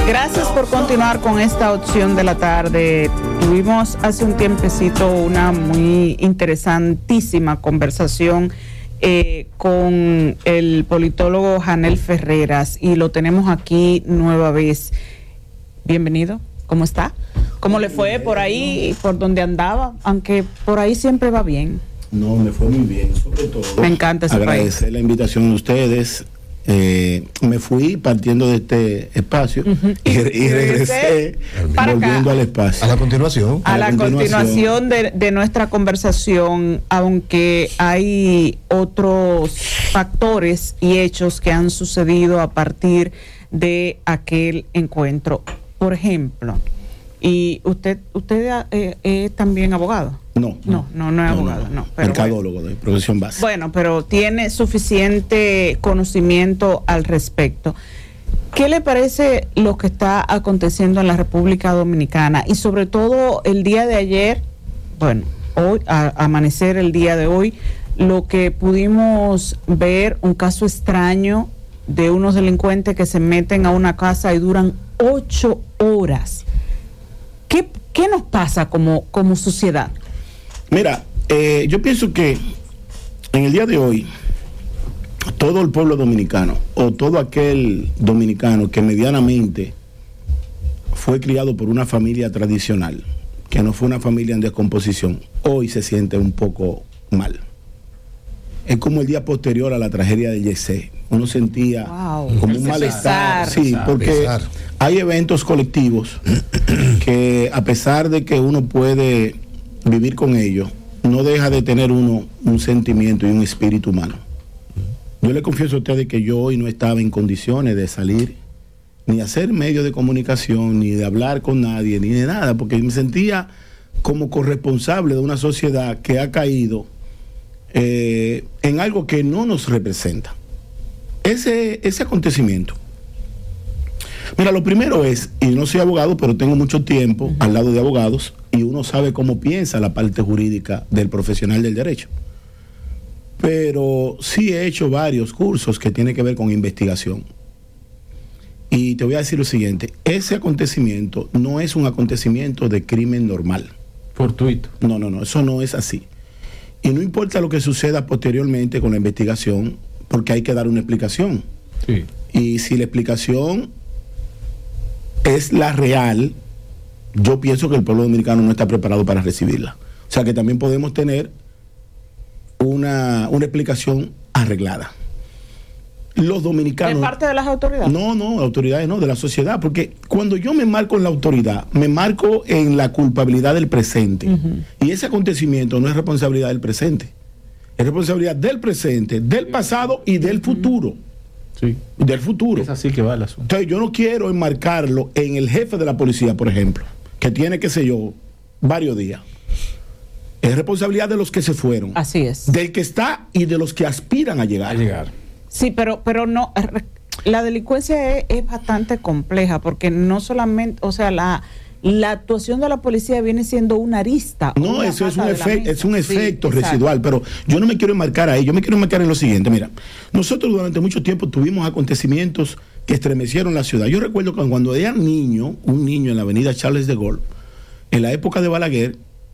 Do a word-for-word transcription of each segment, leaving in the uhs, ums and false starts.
Gracias por continuar con esta opción de la tarde. Tuvimos hace un tiempecito una muy interesantísima conversación eh, con el politólogo Janel Ferreras y lo tenemos aquí nueva vez. Bienvenido, ¿cómo está? ¿Cómo le fue por ahí, por donde andaba? Aunque por ahí siempre va bien. No, me fue muy bien, sobre todo. Me encanta ese agradecer país. La invitación de ustedes. Eh, me fui partiendo de este espacio uh-huh. y, y regresé para volviendo acá. al espacio. A la continuación. A, a la, la continuación, continuación de, de nuestra conversación, aunque hay otros factores y hechos que han sucedido a partir de aquel encuentro. Por ejemplo, y usted usted eh, es también abogado. No, no, no, no es no, abogado, no. no pero mercadólogo bueno. de profesión básica. Bueno, pero tiene suficiente conocimiento al respecto. ¿Qué le parece lo que está aconteciendo en la República Dominicana? Y sobre todo el día de ayer, bueno, hoy, a, amanecer el día de hoy, lo que pudimos ver, un caso extraño de unos delincuentes que se meten a una casa y duran ocho horas. ¿Qué, qué nos pasa como, como sociedad? Mira, eh, yo pienso que en el día de hoy, todo el pueblo dominicano, o todo aquel dominicano que medianamente fue criado por una familia tradicional, que no fue una familia en descomposición, hoy se siente un poco mal. Es como el día posterior a la tragedia de Yesé. Uno sentía wow. como un malestar. Sí, porque pesar. Hay eventos colectivos que, a pesar de que uno puede vivir con ellos, no deja de tener uno un sentimiento y un espíritu humano. Yo le confieso a ustedes que yo hoy no estaba en condiciones de salir, ni hacer medios de comunicación, ni de hablar con nadie, ni de nada, porque me sentía como corresponsable de una sociedad que ha caído eh, en algo que no nos representa. Ese, ese acontecimiento. Mira, lo primero es, y no soy abogado, pero tengo mucho tiempo uh-huh. al lado de abogados, y uno sabe cómo piensa la parte jurídica del profesional del derecho. Pero sí he hecho varios cursos que tienen que ver con investigación. Y te voy a decir lo siguiente, ese acontecimiento no es un acontecimiento de crimen normal. Fortuito. No, no, no, eso no es así. Y no importa lo que suceda posteriormente con la investigación, porque hay que dar una explicación. Sí. Y si la explicación es la real, yo pienso que el pueblo dominicano no está preparado para recibirla. O sea que también podemos tener una, una explicación arreglada. Los dominicanos... ¿De parte de las autoridades? No, no, autoridades no, de la sociedad. Porque cuando yo me marco en la autoridad, me marco en la culpabilidad del presente. Uh-huh. Y ese acontecimiento no es responsabilidad del presente. Es responsabilidad del presente, del pasado y del futuro. Sí. Del futuro. Es así que va el asunto. Entonces yo no quiero enmarcarlo en el jefe de la policía, por ejemplo, que tiene, qué sé yo, varios días. Es responsabilidad de los que se fueron. Así es. Del que está y de los que aspiran a llegar. A llegar. Sí, pero, pero no, la delincuencia es, es bastante compleja porque no solamente, o sea, la... la actuación de la policía viene siendo una arista. No, una eso es un, efe es un efecto sí, residual, pero yo no me quiero enmarcar ahí, yo me quiero enmarcar en lo siguiente. Mira, nosotros durante mucho tiempo tuvimos acontecimientos que estremecieron la ciudad. Yo recuerdo que cuando era niño, un niño en la avenida Charles de Gaulle, en la época de Balaguer,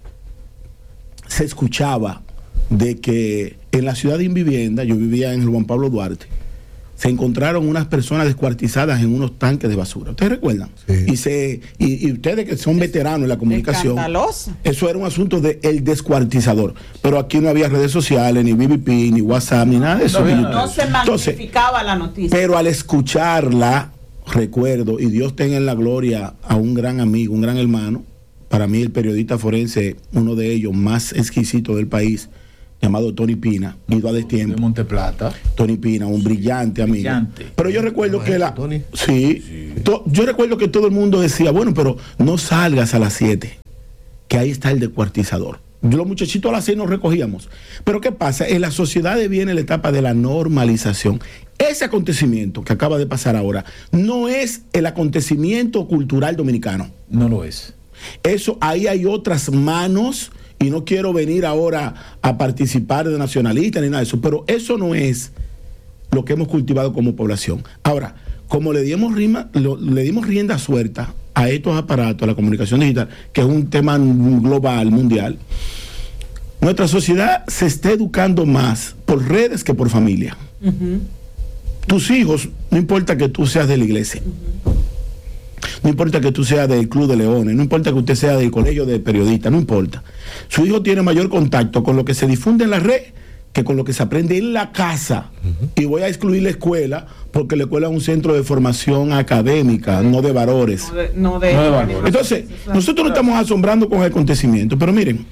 se escuchaba de que en la ciudad de Invivienda, yo vivía en el Juan Pablo Duarte, se encontraron unas personas descuartizadas en unos tanques de basura. ¿Ustedes recuerdan? Sí. Y, se, y, y ustedes que son veteranos en la comunicación, escandaloso. Eso era un asunto de el descuartizador. Pero aquí no había redes sociales, ni B B P, ni WhatsApp, ni nada de eso. No, no se magnificaba la noticia. Pero al escucharla, recuerdo, y Dios tenga en la gloria a un gran amigo, un gran hermano, para mí el periodista forense, uno de ellos más exquisito del país, llamado Tony Pina, ido a destiempo. De Monteplata. Tony Pina, un brillante amigo. Brillante. Pero yo recuerdo que la... Tony. Sí, sí. To, yo recuerdo que todo el mundo decía, bueno, pero no salgas a las siete, que ahí está el descuartizador. Los muchachitos a las seis nos recogíamos. Pero ¿qué pasa? En la sociedad viene la etapa de la normalización. Ese acontecimiento que acaba de pasar ahora no es el acontecimiento cultural dominicano. No lo es. Eso, ahí hay otras manos... Y no quiero venir ahora a participar de nacionalistas ni nada de eso, pero eso no es lo que hemos cultivado como población. Ahora, como le dimos, rima, lo, le dimos rienda suelta a estos aparatos, a la comunicación digital, que es un tema global, mundial, nuestra sociedad se está educando más por redes que por familia. Uh-huh. Tus hijos, no importa que tú seas de la iglesia, uh-huh. no importa que tú seas del Club de Leones, no importa que usted sea del colegio de periodistas, no importa. Su hijo tiene mayor contacto con lo que se difunde en la red que con lo que se aprende en la casa. Uh-huh. Y voy a excluir la escuela porque la escuela es un centro de formación académica, no de valores. No de, no de, no de valores. Entonces, nosotros nos estamos asombrando con el acontecimiento, pero miren,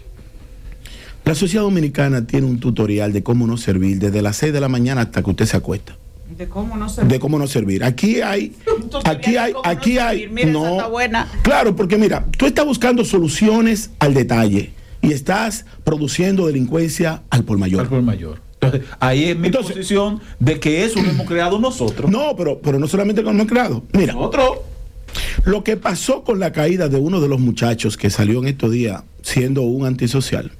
la sociedad dominicana tiene un tutorial de cómo no servir desde las seis de la mañana hasta que usted se acuesta. De cómo no servir. De cómo no servir. Aquí hay, aquí hay, aquí no hay, mira, no, está buena. Claro, porque mira, tú estás buscando soluciones al detalle y estás produciendo delincuencia al por mayor. Al por mayor. Entonces, ahí es mi Entonces, posición de que eso lo hemos creado nosotros. No, pero, pero no solamente lo hemos creado. Mira, otro. Lo que pasó con la caída de uno de los muchachos que salió en estos días siendo un antisocial.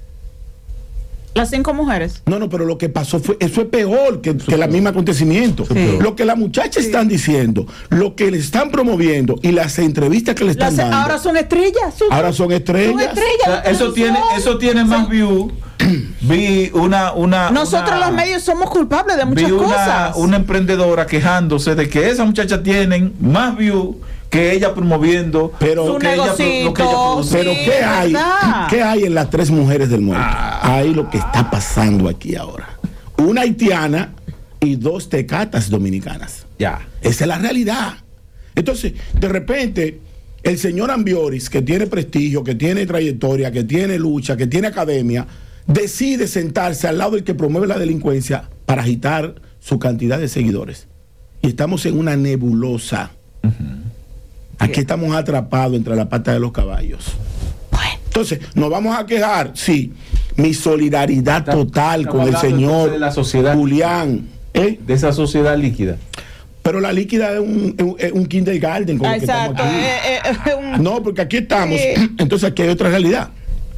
Las cinco mujeres. No, no, pero lo que pasó fue, eso es peor que, que el mismo acontecimiento. Sí. Lo que las muchachas sí. están diciendo, lo que le están promoviendo y las entrevistas que le están las, dando. Ahora son estrellas. Son, ahora son estrellas. Son estrellas o sea, eso, tiene, eso tiene más sí. view. Vi una, una. Nosotros una, los medios somos culpables de muchas vi una, cosas. Una emprendedora quejándose de que esas muchachas tienen más view que ella promoviendo pero lo, que ella, lo que ella produce. Pero sí, ¿qué hay? ¿Qué hay en las tres mujeres del muerto? Ah, hay lo que está pasando aquí ahora. Una haitiana y dos tecatas dominicanas. Ya. Esa es la realidad. Entonces, de repente, el señor Ambioris, que tiene prestigio, que tiene trayectoria, que tiene lucha, que tiene academia, decide sentarse al lado del que promueve la delincuencia para agitar su cantidad de seguidores. Y estamos en una nebulosa. Uh-huh. Aquí estamos atrapados entre la pata de los caballos. Bueno. Entonces, nos vamos a quejar, sí. Mi solidaridad Está, total con el señor de la sociedad, Julián. ¿Eh? De esa sociedad líquida. Pero la líquida es un, es un kindergarten. Con Exacto. Que estamos aquí. Eh, eh, un... No, porque aquí estamos. Eh. Entonces aquí hay otra realidad.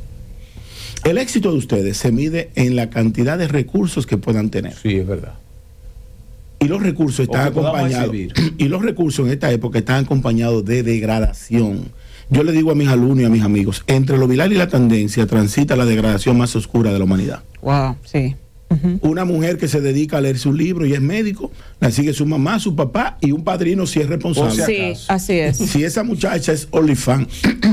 El éxito de ustedes se mide en la cantidad de recursos que puedan tener. Sí, es verdad. Y los recursos están acompañados. Y los recursos en esta época están acompañados de degradación. Yo le digo a mis alumnos y a mis amigos, entre lo viral y la tendencia transita la degradación más oscura de la humanidad. Wow, sí. Uh-huh. Una mujer que se dedica a leer su libro y es médico, la sigue su mamá, su papá y un padrino si es responsable. Sí, así es. Si esa muchacha es OnlyFans,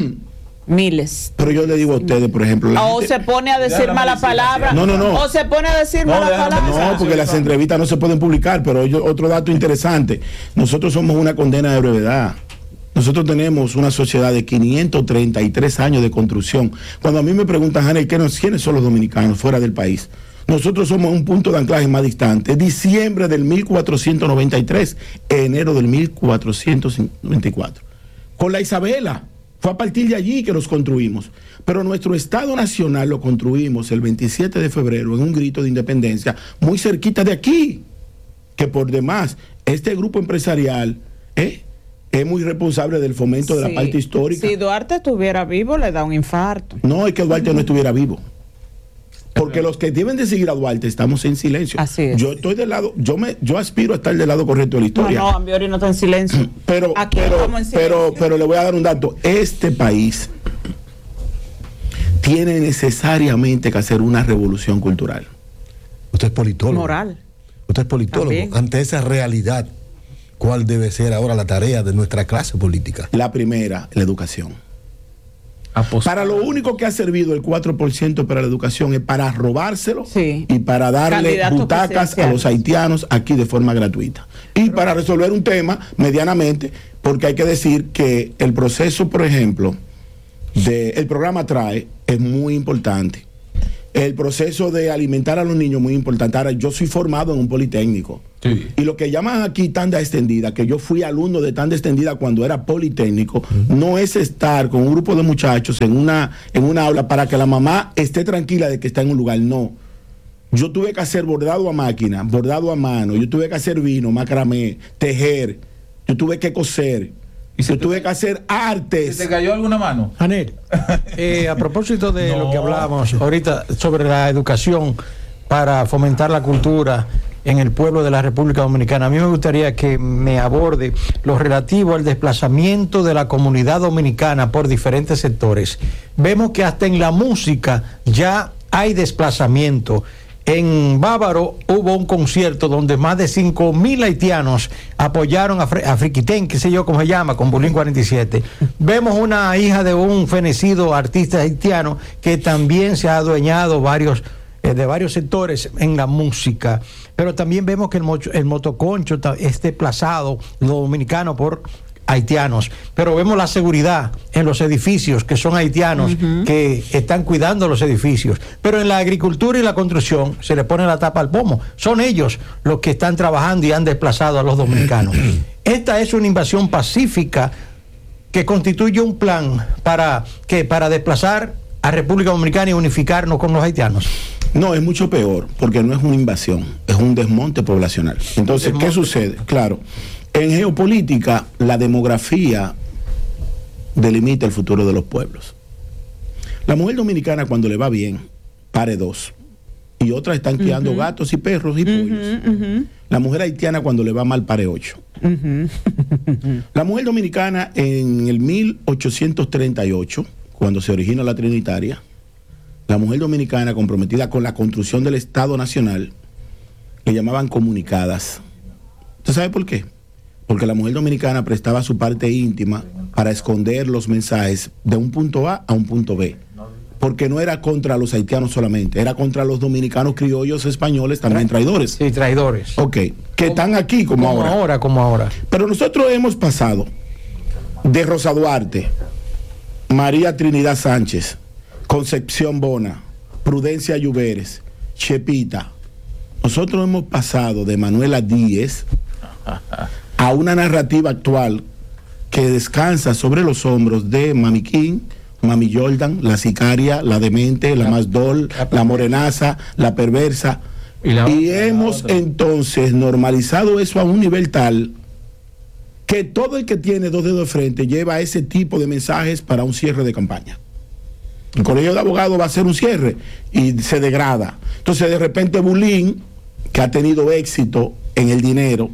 miles. Pero yo le digo a ustedes, por ejemplo, la o gente, se pone a decir mala palabra. No, no, no. O se pone a decir no, mala palabra. No, porque las entrevistas no se pueden publicar, pero yo, otro dato interesante. Nosotros somos una condena de brevedad. Nosotros tenemos una sociedad de quinientos treinta y tres años de construcción. Cuando a mí me preguntan, Hanel, ¿quiénes son los dominicanos fuera del país? Nosotros somos un punto de anclaje más distante. Diciembre del mil cuatrocientos noventa y tres, enero del mil cuatrocientos noventa y cuatro. Con la Isabela. Fue a partir de allí que nos construimos. Pero nuestro Estado Nacional lo construimos el veintisiete de febrero en un grito de independencia muy cerquita de aquí. Que por demás, este grupo empresarial ¿eh? es muy responsable del fomento sí. de la parte histórica. Si Duarte estuviera vivo, le da un infarto. No, es que Duarte no estuviera vivo. Porque los que deben de seguir a Duarte estamos en silencio. Así es. Yo estoy del lado, yo me, yo aspiro a estar del lado correcto de la historia. No, no, Ambiori no está en silencio. Pero, Aquí pero, estamos en silencio. pero, pero le voy a dar un dato. Este país tiene necesariamente que hacer una revolución cultural. Usted es politólogo. Moral. Usted es politólogo. También. Ante esa realidad, ¿cuál debe ser ahora la tarea de nuestra clase política? La primera, la educación. Apostar. Para lo único que ha servido el cuatro por ciento para la educación es para robárselo sí. y para darle Candidato butacas a los haitianos aquí de forma gratuita. Y Pero, para resolver un tema medianamente, porque hay que decir que el proceso, por ejemplo, de el programa TRAE es muy importante. El proceso de alimentar a los niños es muy importante. Ahora, yo soy formado en un politécnico. Sí. Y lo que llaman aquí tanda extendida, que yo fui alumno de tanda extendida cuando era politécnico, uh-huh. no es estar con un grupo de muchachos en una, en una aula para que la mamá esté tranquila de que está en un lugar. No. Yo tuve que hacer bordado a máquina, bordado a mano, yo tuve que hacer vino, macramé, tejer, yo tuve que coser. Y yo tuve que hacer artes. ¿Se te cayó alguna mano? Hanel, eh, a propósito de no. lo que hablábamos ahorita sobre la educación para fomentar la cultura en el pueblo de la República Dominicana. A mí me gustaría que me aborde lo relativo al desplazamiento de la comunidad dominicana por diferentes sectores. Vemos que hasta en la música ya hay desplazamiento. En Bávaro hubo un concierto donde más de cinco mil haitianos apoyaron a, Fre a Friquitén, qué sé yo cómo se llama, con Bulín cuarenta y siete. Vemos una hija de un fenecido artista haitiano que también se ha adueñado varios, eh, de varios sectores en la música. Pero también vemos que el, mo el motoconcho es desplazado, lo dominicano, por haitianos, pero vemos la seguridad en los edificios, que son haitianos, uh-huh, que están cuidando los edificios, pero en la agricultura y la construcción se le pone la tapa al pomo, son ellos los que están trabajando y han desplazado a los dominicanos. Esta es una invasión pacífica que constituye un plan para, que, para desplazar a República Dominicana y unificarnos con los haitianos. No, es mucho peor, porque no es una invasión, es un desmonte poblacional. Entonces, desmonte. ¿Qué sucede? Claro, en geopolítica, la demografía delimita el futuro de los pueblos. La mujer dominicana, cuando le va bien, pare dos. Y otras están criando uh-huh. gatos y perros y uh-huh, pollos. Uh-huh. La mujer haitiana, cuando le va mal, pare ocho. Uh-huh. La mujer dominicana, en el mil ochocientos treinta y ocho, cuando se origina la Trinitaria, la mujer dominicana, comprometida con la construcción del Estado Nacional, le llamaban comunicadas. ¿Usted sabe por qué? Porque la mujer dominicana prestaba su parte íntima para esconder los mensajes de un punto A a un punto B. Porque no era contra los haitianos solamente, era contra los dominicanos criollos españoles, también traidores. Sí, traidores. Ok, que están aquí como, como ahora. ahora. Como ahora. Pero nosotros hemos pasado de Rosa Duarte, María Trinidad Sánchez, Concepción Bona, Prudencia Lluveres, Chepita. Nosotros hemos pasado de Manuela Díez a una narrativa actual que descansa sobre los hombros de Mami King, Mami Jordan, la sicaria, la demente, la, la más dol, la, la morenaza, la perversa. Y, la y otra, hemos la entonces normalizado eso a un nivel tal que todo el que tiene dos dedos de frente lleva ese tipo de mensajes para un cierre de campaña. El colegio de abogados va a hacer un cierre y se degrada. Entonces, de repente, Bulín, que ha tenido éxito en el dinero,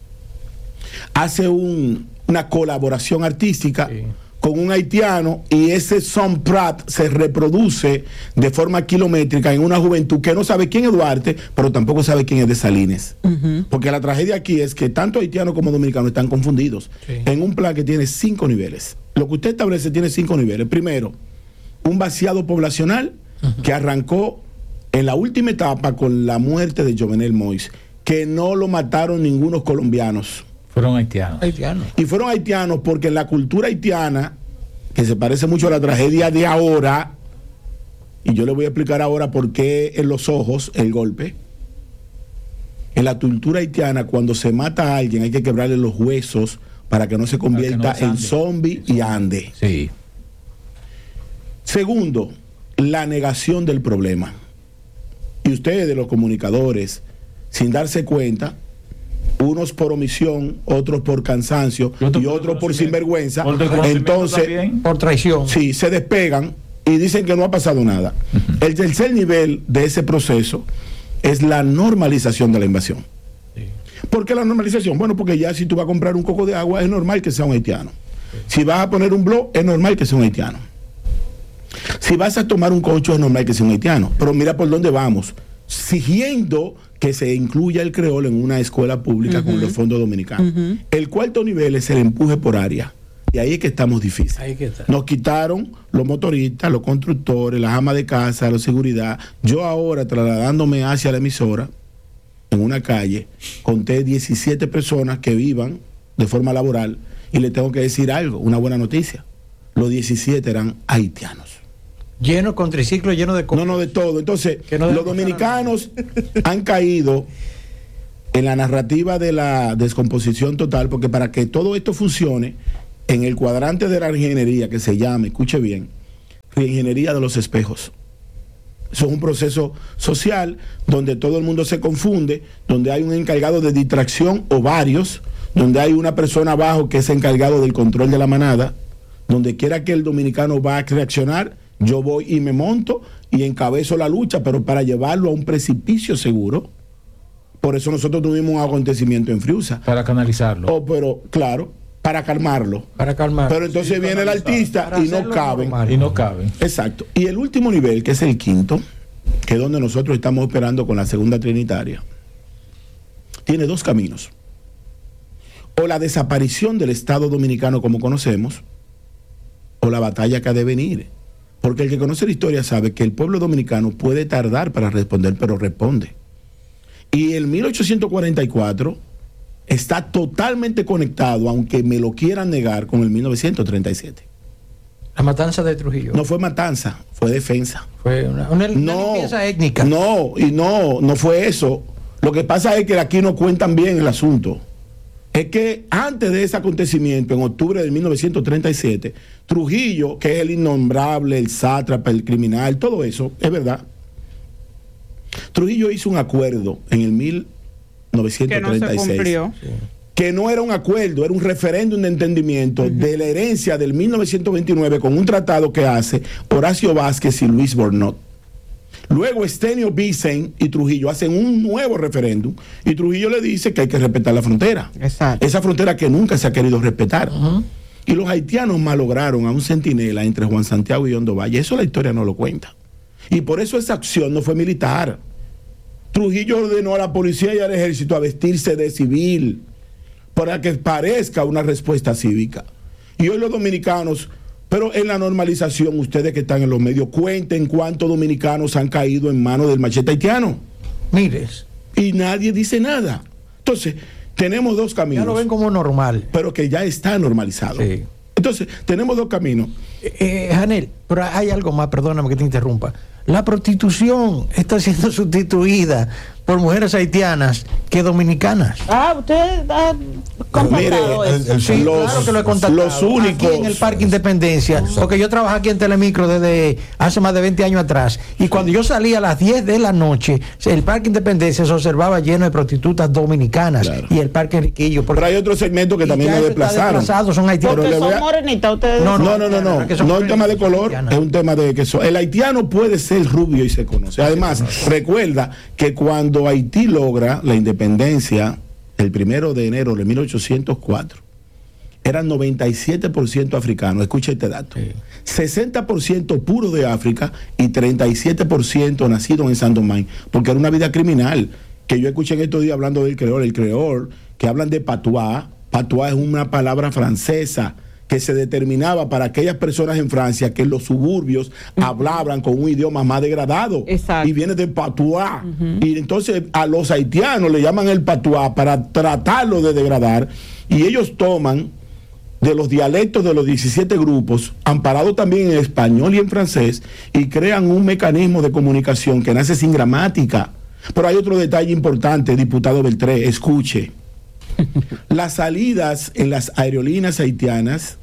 hace un, una colaboración artística sí. con un haitiano, y ese son Prat se reproduce de forma kilométrica en una juventud que no sabe quién es Duarte, pero tampoco sabe quién es Dessalines. Uh-huh. Porque la tragedia aquí es que tanto haitianos como dominicanos están confundidos sí. en un plan que tiene cinco niveles. Lo que usted establece tiene cinco niveles. Primero, un vaciado poblacional uh-huh. que arrancó en la última etapa con la muerte de Jovenel Moïse, que no lo mataron ningunos colombianos. Fueron haitianos. haitianos. Y fueron haitianos porque en la cultura haitiana, que se parece mucho a la tragedia de ahora, y yo le voy a explicar ahora por qué en los ojos el golpe. En la cultura haitiana, cuando se mata a alguien, hay que quebrarle los huesos para que no se convierta no en zombie y ande. Sí. Segundo, la negación del problema. Y ustedes, los comunicadores, sin darse cuenta, unos por omisión, otros por cansancio y, otro y otros por sinvergüenza, entonces por traición, sí, se despegan y dicen que no ha pasado nada. Uh-huh. El tercer nivel de ese proceso es la normalización de la invasión. Sí. ¿Por qué la normalización? Bueno, porque ya si tú vas a comprar un coco de agua, es normal que sea un haitiano. Sí. Si vas a poner un blog, es normal que sea un haitiano. Si vas a tomar un cocho, es normal que sea un haitiano. Pero mira por dónde vamos, siguiendo que se incluya el creol en una escuela pública uh-huh. con los fondos dominicanos. Uh-huh. El cuarto nivel es el empuje por área. Y ahí es que estamos difíciles. Ahí que está. Nos quitaron los motoristas, los constructores, las amas de casa, la seguridad. Yo ahora, trasladándome hacia la emisora, en una calle, conté diecisiete personas que vivan de forma laboral, y le tengo que decir algo, una buena noticia. Los diecisiete eran haitianos. Lleno con triciclo, lleno de cosas. No, no, de todo. Entonces, no los dominicanos han caído en la narrativa de la descomposición total, porque para que todo esto funcione, en el cuadrante de la ingeniería que se llama, escuche bien, la ingeniería de los espejos. Eso es un proceso social donde todo el mundo se confunde, donde hay un encargado de distracción o varios, donde hay una persona abajo que es encargado del control de la manada, donde quiera que el dominicano va a reaccionar, yo voy y me monto y encabezo la lucha, pero para llevarlo a un precipicio seguro, Por eso nosotros tuvimos un acontecimiento en Friusa. Para canalizarlo. Oh, pero, claro, para calmarlo. Para calmar. Pero entonces Sí, viene el artista para y no hacerlo caben. normal. Y no caben. Exacto. Y el último nivel, que es el quinto, que es donde nosotros estamos operando con la segunda trinitaria, tiene dos caminos. O la desaparición del Estado Dominicano como conocemos, o la batalla que ha de venir. Porque el que conoce la historia sabe que el pueblo dominicano puede tardar para responder, pero responde. Y el mil ochocientos cuarenta y cuatro está totalmente conectado, aunque me lo quieran negar, con el mil novecientos treinta y siete. La matanza de Trujillo. No fue matanza, fue defensa. Fue una, una, una No, limpieza étnica. no, y no, no fue eso. Lo que pasa es que aquí no cuentan bien el asunto. Es que antes de ese acontecimiento, en octubre de mil novecientos treinta y siete, Trujillo, que es el innombrable, el sátrapa, el criminal, todo eso, es verdad. Trujillo hizo un acuerdo en el mil novecientos treinta y seis. Que no se cumplió. Sí. Que no era un acuerdo, era un referéndum de entendimiento uh-huh. de la herencia del mil novecientos veintinueve con un tratado que hace Horacio Vázquez y Luis Bornot. Luego Estenio Vicen y Trujillo hacen un nuevo referéndum y Trujillo le dice que hay que respetar la frontera. Exacto. Esa frontera que nunca se ha querido respetar. Uh-huh. Y los haitianos malograron a un centinela entre Juan Santiago y Hondo Valle. Eso la historia no lo cuenta. Y por eso esa acción no fue militar. Trujillo ordenó a la policía y al ejército a vestirse de civil para que parezca una respuesta cívica. Y hoy los dominicanos, pero en la normalización, ustedes que están en los medios, cuenten cuántos dominicanos han caído en manos del machete haitiano. Mires. Y nadie dice nada. Entonces, tenemos dos caminos. Ya lo ven como normal. Pero que ya está normalizado. Sí. Entonces, tenemos dos caminos. Eh, eh, Janel, pero hay algo más, perdóname que te interrumpa. La prostitución está siendo sustituida por mujeres haitianas que dominicanas. Ah, usted ha comparado Mire, eso. el- el- Sí, los- claro que lo he contactado. los únicos- Aquí en el Parque Independencia, porque yo trabajé aquí en Telemicro desde hace más de veinte años atrás. Y cuando yo salía a las diez de la noche, el Parque Independencia se observaba lleno de prostitutas dominicanas. Claro. Y el Parque Enriquillo. porque- Pero hay otro segmento que y también ya me eso está desplazaron. desplazado, son haitianos. Pero Porque le voy son a- morenitas ustedes. No, No, no, no, no. que son No es un tema de color, haitianas. es un tema de que so- el haitiano puede ser rubio y se conoce. Además, recuerda que cuando Haití logra la independencia el primero de enero de mil ochocientos cuatro, eran noventa y siete por ciento africanos. Escucha este dato. Sí. sesenta por ciento puro de África y treinta y siete por ciento nacidos en Saint Domingue, porque era una vida criminal. Que yo escuché en estos días hablando del creol, el creol, que hablan de patois. Patois es una palabra francesa que se determinaba para aquellas personas en Francia que en los suburbios uh-huh. hablaban con un idioma más degradado. Exacto. Y viene de patois. Uh-huh. Y entonces a los haitianos le llaman el patois para tratarlo de degradar. Y ellos toman de los dialectos de los diecisiete grupos, amparados también en español y en francés, y crean un mecanismo de comunicación que nace sin gramática. Pero hay otro detalle importante, diputado Beltré, escuche. Las salidas en las aerolíneas haitianas,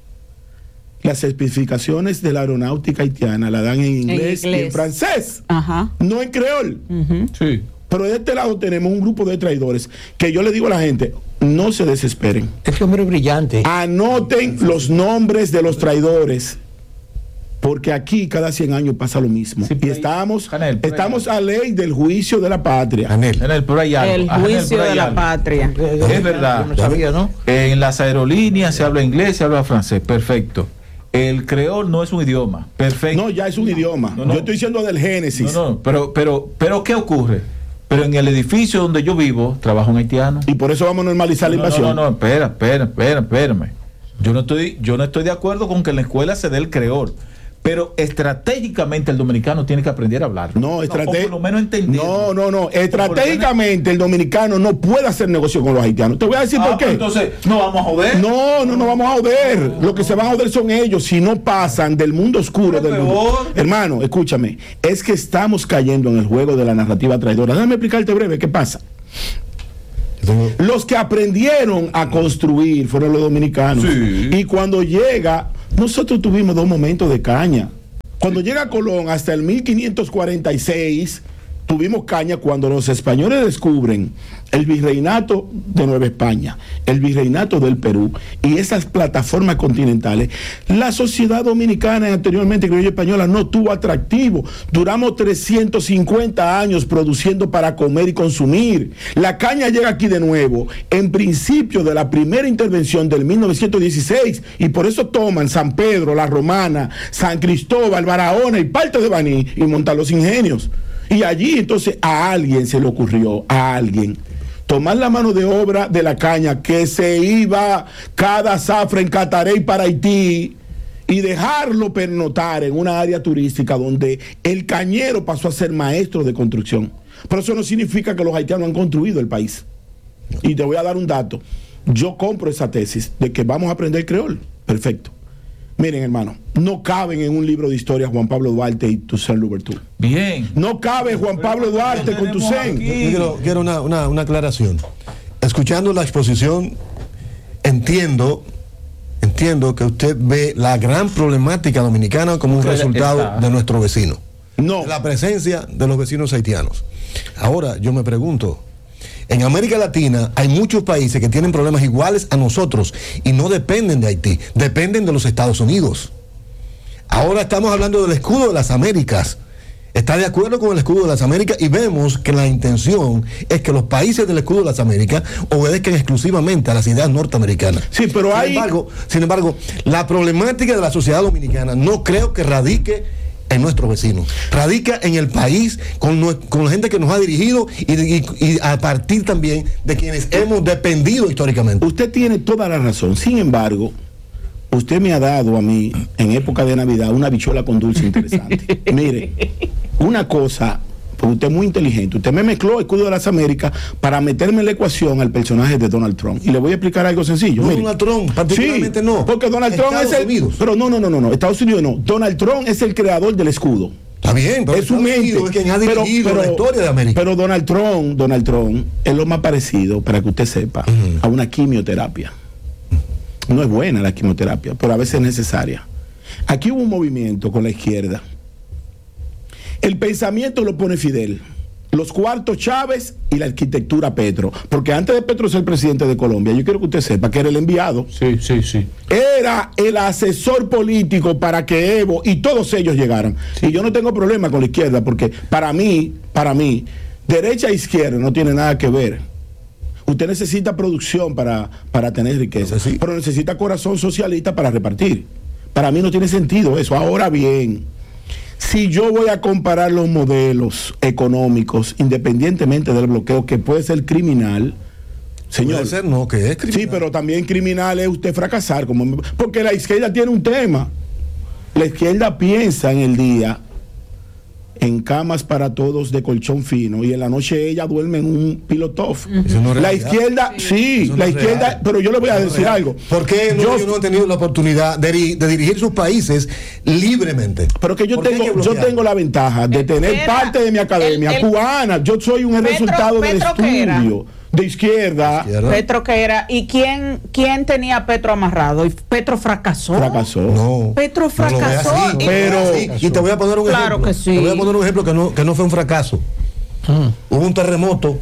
las especificaciones de la aeronáutica haitiana la dan en inglés, En y en inglés. francés, Ajá. no en creol. Ujú. Sí. Pero de este lado tenemos un grupo de traidores que yo le digo a la gente, no se desesperen. Este hombre es brillante. Anoten los nombres de los traidores, porque aquí cada cien años pasa lo mismo. Sí, y por ahí- estamos, Janel, por ahí- estamos a ley del juicio de la patria. Anel. En el, pero hay algo. El Ah, en el- juicio pero hay de la algo. patria. Es verdad. Yo no sabía, ¿no? En las aerolíneas se habla inglés, se habla francés. Perfecto. El creol no es un idioma. Perfecto. No, ya es un idioma. No, no. Yo estoy diciendo del Génesis. No, no, pero, pero, pero, ¿qué ocurre? Pero en el edificio donde yo vivo, trabaja un haitiano. Y por eso vamos a normalizar la No, no, invasión. no, no, espera, espera, espera, espérame. Yo no estoy, yo no estoy de acuerdo con que en la escuela se dé el creol. Pero estratégicamente el dominicano tiene que aprender a hablar. No, o estrate- por lo menos entender. No, no, no. por lo Estratégicamente el dominicano no puede hacer negocio con los haitianos. Te voy a decir Ah, por qué. pues entonces, no vamos a joder. No, no nos vamos a joder. Lo que se van a joder son ellos si no pasan del mundo oscuro Pero del mundo. peor. Hermano, escúchame. Es que estamos cayendo en el juego de la narrativa traidora. Déjame explicarte breve qué pasa. Yo tengo- Los que aprendieron a construir fueron los dominicanos. Sí. Y cuando llega, nosotros tuvimos dos momentos de caña. Cuando llega Colón hasta el mil quinientos cuarenta y seis, tuvimos caña cuando los españoles descubren el virreinato de Nueva España, el virreinato del Perú y esas plataformas continentales. La sociedad dominicana, anteriormente criolla española, no tuvo atractivo. Duramos trescientos cincuenta años produciendo para comer y consumir. La caña llega aquí de nuevo en principio de la primera intervención del mil novecientos dieciséis, y por eso toman San Pedro, La Romana, San Cristóbal, Barahona y parte de Baní y montan los ingenios. Y allí entonces a alguien se le ocurrió, a alguien, tomar la mano de obra de la caña que se iba cada zafra en Catarey para Haití y dejarlo pernotar en una área turística donde el cañero pasó a ser maestro de construcción. Pero eso no significa que los haitianos han construido el país. Y te voy a dar un dato. Yo compro esa tesis de que vamos a aprender creol. Perfecto. Miren, hermano, no caben en un libro de historia Juan Pablo Duarte y Toussaint Louverture. Bien. No cabe Juan Pablo Duarte con Toussaint. Yo quiero, quiero una, una, una aclaración. Escuchando la exposición, entiendo, entiendo que usted ve la gran problemática dominicana como un resultado de nuestro vecino. No. La presencia de los vecinos haitianos. Ahora, yo me pregunto, en América Latina hay muchos países que tienen problemas iguales a nosotros y no dependen de Haití, dependen de los Estados Unidos. Ahora estamos hablando del escudo de las Américas. Está de acuerdo con el escudo de las Américas y vemos que la intención es que los países del escudo de las Américas obedezcan exclusivamente a las ideas norteamericanas. Sí, pero sin hay... Embargo, sin embargo, la problemática de la sociedad dominicana no creo que radique en nuestros vecinos, radica en el país, con, con la gente que nos ha dirigido y, y, y a partir también de quienes hemos dependido históricamente. Usted tiene toda la razón. Sin embargo, usted me ha dado a mí, en época de Navidad, una bichuela con dulce interesante. Mire, una cosa, porque usted es muy inteligente, usted me mezcló el escudo de las Américas para meterme en la ecuación al personaje de Donald Trump. Y le voy a explicar algo sencillo. No, Mire, Donald Trump, particularmente sí, no. Porque Donald Trump Estados es el... Unidos. Pero no, no, no, no, no, Estados Unidos no. Donald Trump es el creador del escudo. Está bien, pero es su mente. es quien ha dirigido pero, pero, la historia de América. Pero Donald Trump, Donald Trump es lo más parecido, para que usted sepa, uh-huh. a una quimioterapia. No es buena la quimioterapia, pero a veces es necesaria. Aquí hubo un movimiento con la izquierda. El pensamiento lo pone Fidel, los cuartos Chávez y la arquitectura Petro. Porque antes de Petro ser presidente de Colombia, yo quiero que usted sepa que era el enviado. Sí, sí, sí. Era el asesor político para que Evo y todos ellos llegaran. Sí. Y yo no tengo problema con la izquierda, porque para mí, para mí, derecha e izquierda no tiene nada que ver. Usted necesita producción para, para tener riqueza, sí. pero necesita corazón socialista para repartir. Para mí no tiene sentido eso. Ahora bien, si yo voy a comparar los modelos económicos, independientemente del bloqueo, que puede ser criminal, señor. Puede ser, no, que es criminal. Sí, pero también criminal es usted fracasar, como, porque la izquierda tiene un tema. La izquierda piensa en el día en camas para todos de colchón fino y en la noche ella duerme en un pilotof. Uh-huh. No la izquierda, sí, sí no la izquierda, real. Pero yo le voy a Eso decir no algo. ¿Por qué no, yo, no han tenido la oportunidad de, de dirigir sus países libremente? Pero que yo tengo, yo tengo la ventaja de tener era, parte de mi academia el, el, cubana. Yo soy un Petro, resultado del estudio. De izquierda. izquierda. Petro que era. ¿Y quién, quién tenía a Petro amarrado? ¿Y Petro fracasó? Fracasó. No. Petro fracasó. No así, y, pero, y te voy a poner un claro ejemplo. Que sí. Te voy a poner un ejemplo que no, que no fue un fracaso. Hmm. Hubo un terremoto.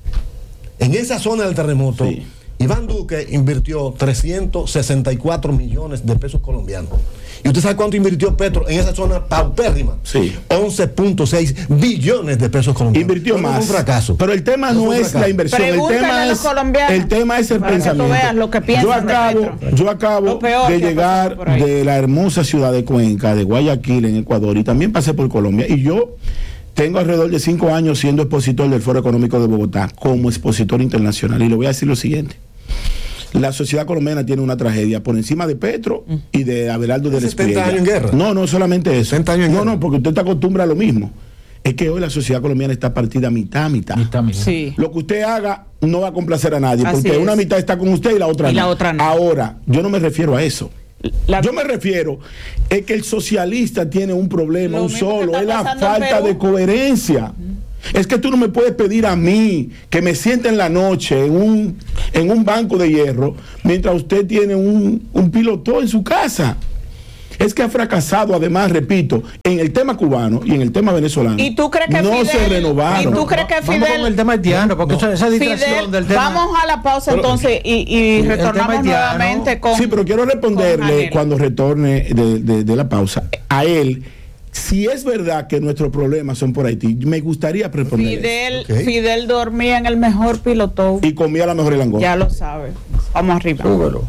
En esa zona del terremoto, sí. Iván Duque invirtió trescientos sesenta y cuatro millones de pesos colombianos. ¿Y usted sabe cuánto invirtió Petro en esa zona paupérrima? Sí. once punto seis billones de pesos colombianos. Invirtió no más. No fue un fracaso. Pero el tema no, no es la inversión. Pregúntale el tema a los es colombianos. El tema es el para pensamiento. Que tú veas lo que piensan yo acabo, de Petro. yo acabo de llegar de la hermosa ciudad de Cuenca, de Guayaquil, en Ecuador, y también pasé por Colombia. Y yo tengo alrededor de cinco años siendo expositor del Foro Económico de Bogotá, como expositor internacional. Y le voy a decir lo siguiente. La sociedad colombiana tiene una tragedia por encima de Petro y de Abelardo de la Espriella. setenta años en guerra. No, no solamente eso. setenta años en no, guerra. no, porque usted está acostumbrado a lo mismo. Es que hoy la sociedad colombiana está partida mitad a mitad. mitad, mitad. Sí. Lo que usted haga no va a complacer a nadie, Así porque es. una mitad está con usted y la otra y no. La otra no. Ahora, yo no me refiero a eso. La... Yo me refiero es que el socialista tiene un problema, lo un solo, es la falta falta de coherencia. Uh-huh. Es que tú no me puedes pedir a mí que me siente en la noche en un, en un banco de hierro mientras usted tiene un, un piloto en su casa. es que ha fracasado, además, repito, en el tema cubano y en el tema venezolano. ¿Y tú crees que no Fidel, se renovaron? ¿Y tú crees que Vamos Fidel, con el tema haitiano, porque no. esa distracción Fidel, del tema. vamos a la pausa entonces y, y el tema retornamos haitiano. nuevamente con... Sí, pero quiero con responderle Janel. cuando retorne de, de- de la pausa a él. Si es verdad que nuestros problemas son por Haití, me gustaría responderle. Fidel, Ok. Fidel dormía en el mejor piloto. Y comía la mejor langosta. Ya lo sabe. Vamos arriba. Súbelo.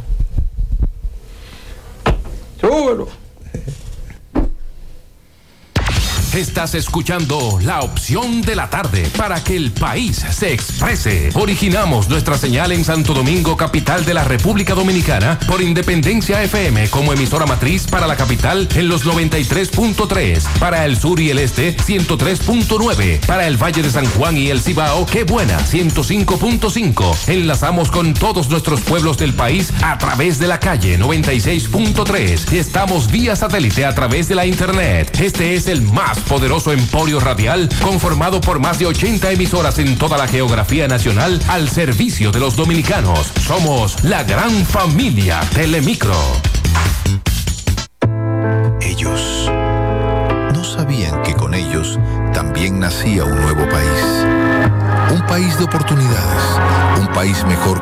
Súbelo. Estás escuchando La Opción de la Tarde para que el país se exprese. Originamos nuestra señal en Santo Domingo, capital de la República Dominicana, por Independencia F M como emisora matriz para la capital en los noventa y tres punto tres, para el sur y el este ciento tres punto nueve, para el Valle de San Juan y el Cibao, qué buena, ciento cinco punto cinco. Enlazamos con todos nuestros pueblos del país a través de la calle noventa y seis punto tres. Estamos vía satélite a través de la internet. Este es el más poderoso emporio radial conformado por más de ochenta emisoras en toda la geografía nacional al servicio de los dominicanos. Somos la gran familia Telemicro. Ellos no sabían que con ellos también nacía un nuevo país. Un país de oportunidades, un país mejor